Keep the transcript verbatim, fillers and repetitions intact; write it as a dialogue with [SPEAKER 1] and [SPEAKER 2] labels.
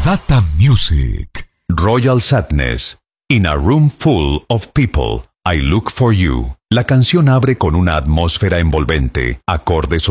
[SPEAKER 1] Data Music.
[SPEAKER 2] Royal Sadness. In a room full of people, I look for you. La canción abre con una atmósfera envolvente, acordes